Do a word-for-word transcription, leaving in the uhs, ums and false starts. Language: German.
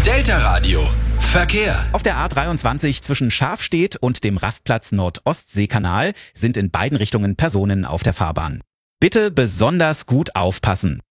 Delta Radio. Verkehr. Auf der A dreiundzwanzig zwischen Schafstedt und dem Rastplatz Nord-Ostsee-Kanal sind in beiden Richtungen Personen auf der Fahrbahn. Bitte besonders gut aufpassen.